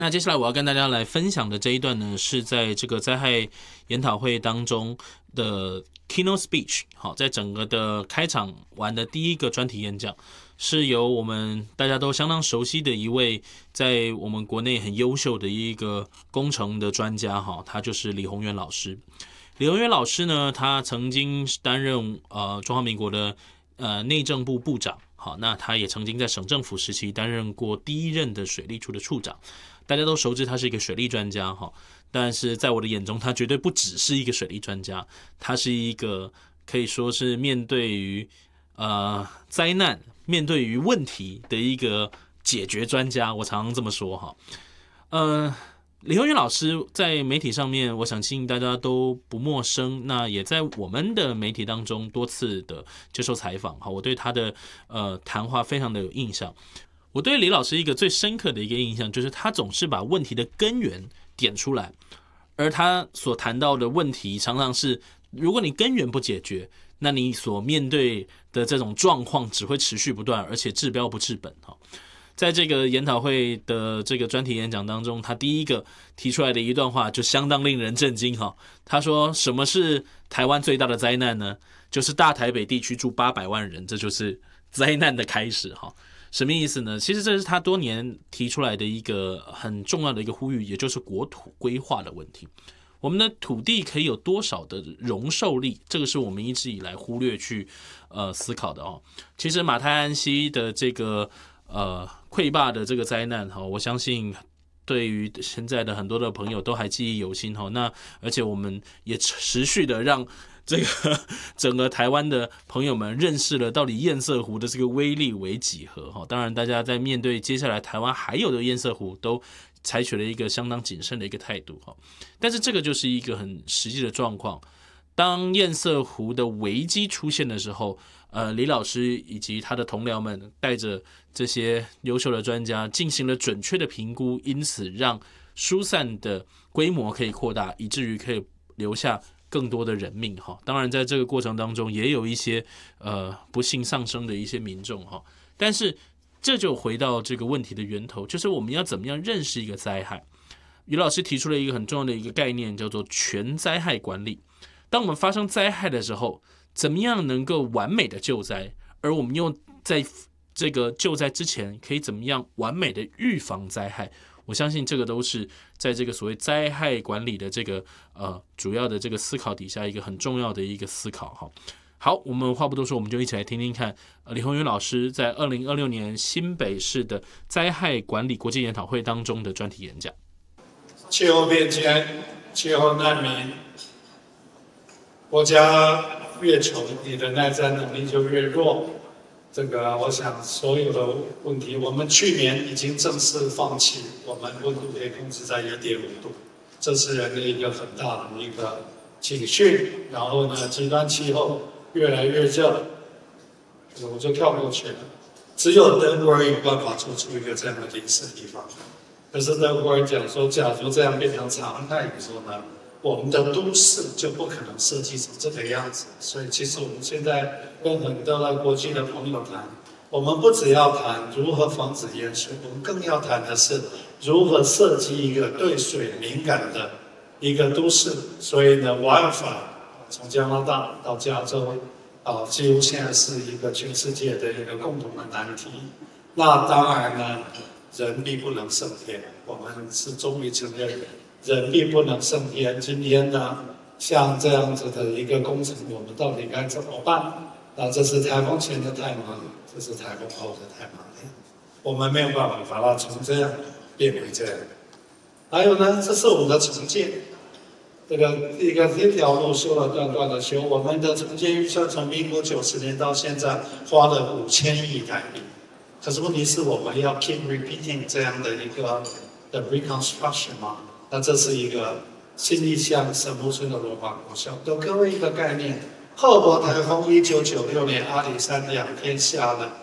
那接下来我要跟大家来分享的这一段呢，是在这个灾害研讨会当中的 keynote speech。好，在整个的开场完的第一个专题演讲，是由我们大家都相当熟悉的一位，在我们国内很优秀的一个工程的专家哈，他就是李鸿源老师。李鸿源老师呢，他曾经担任中华民国的内政部部长。好，那他也曾经在省政府时期担任过第一任的水利处的处长。大家都熟知他是一个水利专家哈，但是在我的眼中，他绝对不只是一个水利专家，他是一个可以说是面对于灾难、面对于问题的一个解决专家。我常常这么说哈。李鸿源老师在媒体上面，我相信大家都不陌生。那也在我们的媒体当中多次的接受采访哈，我对他的谈话非常的有印象。我对李老师一个最深刻的一个印象，就是他总是把问题的根源点出来，而他所谈到的问题常常是，如果你根源不解决，那你所面对的这种状况只会持续不断，而且治标不治本。在这个研讨会的这个专题演讲当中，他第一个提出来的一段话就相当令人震惊。他说，什么是台湾最大的灾难呢？就是大台北地区住800万人，这就是灾难的开始。什么意思呢？其实这是他多年提出来的一个很重要的一个呼吁，也就是国土规划的问题。我们的土地可以有多少的容受力，这个是我们一直以来忽略去思考的哦。其实马太安溪的这个溃坝的这个灾难，我相信对于现在的很多的朋友都还记忆犹新。那而且我们也持续的让这个整个台湾的朋友们认识了到底堰塞湖的这个威力为几何。当然大家在面对接下来台湾还有的堰塞湖都采取了一个相当谨慎的一个态度。但是这个就是一个很实际的状况，当堰塞湖的危机出现的时候，李老师以及他的同僚们带着这些优秀的专家进行了准确的评估，因此让疏散的规模可以扩大，以至于可以留下更多的人命。当然在这个过程当中也有一些不幸丧生的一些民众。但是这就回到这个问题的源头，就是我们要怎么样认识一个灾害。于老师提出了一个很重要的一个概念，叫做全灾害管理。当我们发生灾害的时候，怎么样能够完美的救灾，而我们又在这个救灾之前可以怎么样完美的预防灾害，我相信这个都是在这个所谓灾害管理的这个主要的这个思考底下一个很重要的一个思考。好，我们话不多说，我们就一起来听听看李鸿源老师在2026年新北市的灾害管理国际研讨会当中的专题演讲。 气候变迁、气候难民，国家越穷，你的耐灾能力就越弱。这个我想所有的问题，我们去年已经正式放弃，我们温度可以控制在1.5度，这是人的一个很大的一个警讯。然后呢，极端气候越来越热，我就跳过去了。只有德国人有办法做出一个这样的临时地方。可是德国人讲说，假如这样变成常态以后呢，我们的都市就不可能设计成这个样子。所以其实我们现在跟很多的国际的朋友谈，我们不只要谈如何防止淹水，我们更要谈的是如何设计一个对水敏感的一个都市。所以呢，瓦尔法从加拿大到加州几乎现在是一个全世界的一个共同的难题。那当然呢，人必不能胜天，我们是终于承认人必不能胜天。今天呢，像这样子的一个工程，我们到底该怎么办？那这是台风前的太忙，这是台风后的太忙了，我们没有办法把它从这样变为这样。还有呢，这是我们的重建，这条路修了断断的修，我们的重建预算从民国90年到现在花了5000亿台币。可是问题是我们要 keep repeating 这样的一个的 reconstruction 吗？那这是一个新义乡神木村的罗马国小，给各位一个概念。赫伯台风1996年阿里山2天下了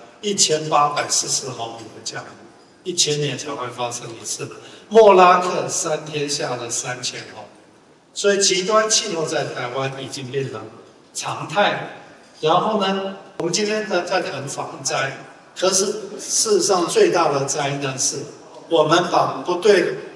1840毫米的降雨，1000年才会发生一次。莫拉克3天下了3000毫米，所以极端气候在台湾已经变成常态。然后呢，我们今天在谈防灾。可是事实上最大的灾难是我们把不对